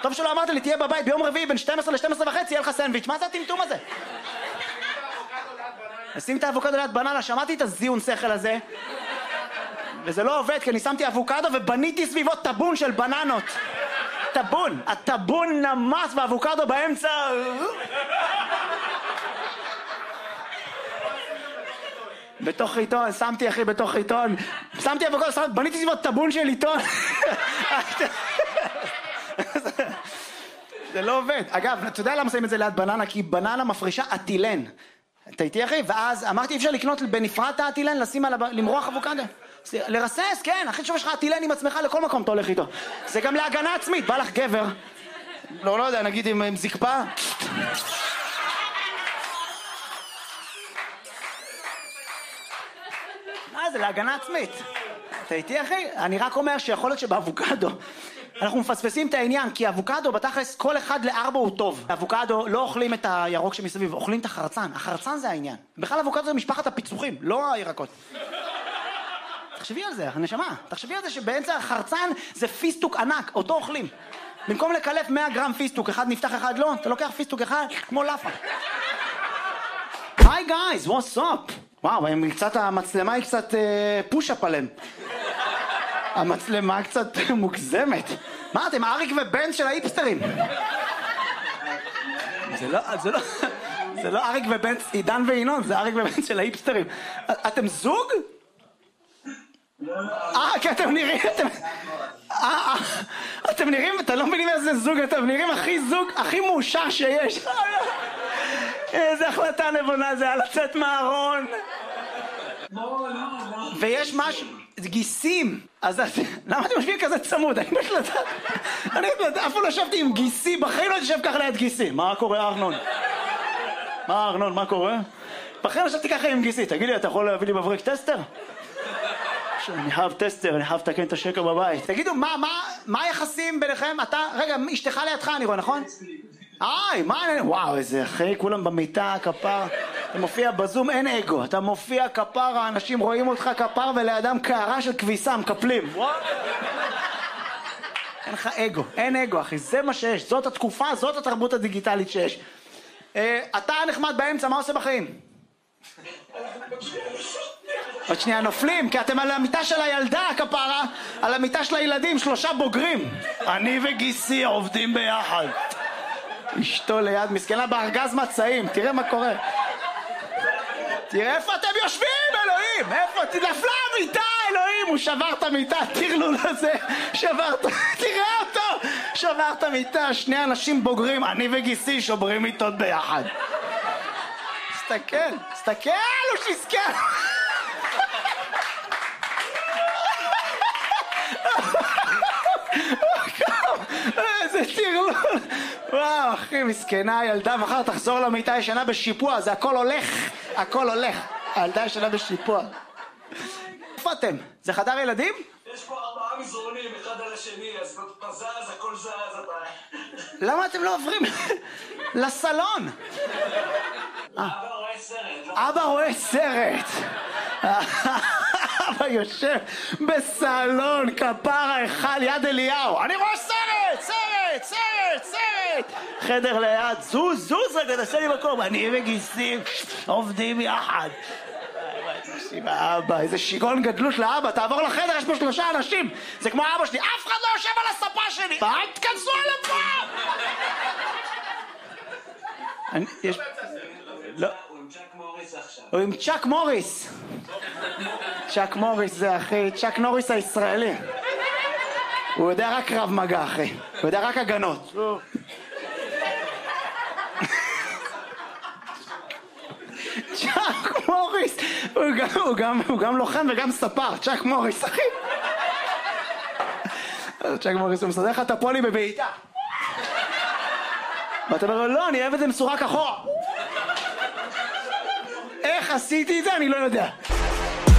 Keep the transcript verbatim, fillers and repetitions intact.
טוב שלא אמרת לי, תהיה בבית ביום רביעי בין שתים עשרה ל-שתים עשרה וחצי, יהיה לך סנדוויץ', מה זה הטמטום הזה? שים את האבוקדו ליד בננה, שמעתי את הזיון שכל הזה וזה לא עובד, כי אני שמתי אבוקדו ובניתי סביבו טבון של בננות. טבון, הטבון נמס ואבוקדו באמצע. בתוך עיתון, שמתי אחי בתוך עיתון, שמתי אבוקדו, בניתי סביבו טבון של עיתון. זה לא עובד. אגב, אתה יודע למה שמים את זה ליד בננה? כי בננה מפרישה אטילן. אתה איתי אחי? ואז אמרתי אי אפשר לקנות בנפרד את האטילן, לשים עליו, למרוח אבוקדו. לרסס, כן, אחי שוב יש לך אטילן עם עצמך לכל מקום אתה הולך איתו. זה גם להגנה עצמית, בא לך גבר. לא, לא יודע, נגיד עם, עם זקפה. מה זה, להגנה עצמית. אתה איתי אחי? אני רק אומר שיכול להיות שבאבוקדו אנחנו מפספסים את העניין, כי אבוקדו בתכלס כל אחד לארבע הוא טוב. אבוקדו לא אוכלים את הירוק שמסביב, אוכלים את החרצן. החרצן זה העניין. בכלל אבוקדו זה משפחת הפיצוחים, לא הירקות. תחשבי על זה, הנשמה. תחשבי על זה שבאמצע החרצן זה פיסטוק ענק, אותו אוכלים. במקום לקלף מאה גרם פיסטוק, אחד נפתח אחד לא, אתה לוקח פיסטוק אחד כמו לאפה. היי גייז, what's up? וואו, קצת, המצלמה היא קצת פוש-אפ עליהם. המצלמה קצת מוגזמת. מה אתם, אריק ובנץ של האיפסטרים? זה לא, זה לא, זה לא אריק ובנץ, עידן וינון, זה אריק ובנץ של האיפסטרים. אתם זוג? אה, כי אתם נראים, אתם... אה, אה, אתם נראים, אתם לא מבינים איזה זוג, אתם נראים הכי זוג, הכי מאושר שיש. איזה החלטה נבונה זה, על לצאת מהארון. ויש משהו, גיסים, אז למה אתם משווים כזה צמוד? אני לא יודעת, אני אף פעם לא ישבתי עם גיסי, בחיים לא יושב ככה ליד גיסי. מה קורה ארנון? מה ארנון, מה קורה? בחיים לא ישבתי ככה עם גיסי, תגיד לי, אתה יכול להביא לי מבריק טסטר? אני חייב טסטר, אני חייב לתקן את השקר בבית. תגידו, מה, מה, מה היחסים ביניכם? אתה, רגע, אשתך לידך אני רואה, נכון? איי, מה, וואו, איזה אחי, כולם במיטה, כפר. אתה מופיע בזום, אין אגו. אתה מופיע כפר, האנשים רואים אותך כפר, ולידם קערה של כביסה, מקפלים. אין לך אגו, אין אגו, אחי, זה מה שיש. זאת התקופה, זאת התרבות הדיגיטלית שיש. אתה נחמד באמצע, מה עושה בחיים? עוד שנייה נופלים, כי אתם על המיטה של הילדה, כפרה, על המיטה של הילדים, שלושה בוגרים. אני וגיסי עובדים ביחד. אשתו ליד, מסכנה בארגז מצעים, תראה מה קורה. תראה איפה אתם יושבים, אלוהים, איפה, נפלה המיטה, אלוהים, הוא שבר את המיטה, תרלול הזה, שבר את, תראה אותו, שבר את המיטה, שני אנשים בוגרים, אני וגיסי שוברים מיטות ביחד. תסתכל, תסתכל, הוא שיסכל. איזה תרלול. וואו אחי, מסכנה הילדה, מחר תחזור למיטה ישנה בשיפוע, זה הכל הולך, הכל הולך. הילדה ישנה בשיפוע. איפה אתם? זה חדר ילדים? יש פה ארבעה מזרונים, אחד על השני, אז בזז, הכל זז, אתה... למה אתם לא עוברים לסלון? אבא רואה סרט. אבא רואה סרט. אבא יושב בסלון, כפרה אחד יד אליהו. אני רואה סרט, סרט, סרט, סרט. חדר ליד, זוז, זוז רגע, תעשה לי מקום. אני וגיסים עובדים יחד. אבא, איזה שיגעון גדלות לאבא, תעבור לחדר, יש פה שלושה אנשים. זה כמו אבא שלי, אף אחד לא יושב על הספה שלי. מה? תכנסו על הפעם. יש... לא. הוא עם צ'אק מוריס. צ'אק מוריס זה אחי, צ'אק נוריס הישראלי. הוא יודע רק קרב מגע אחי, הוא יודע רק הגנות. צ'אק מוריס, הוא גם לוחם וגם ספר, צ'אק מוריס אחי. צ'אק מוריס הוא מסדר לך את הפולי בבעיטה. ואתה אומר לו, לא, אני אוהב את זה מסורק אחורה. איך עשיתי את זה? אני לא יודע.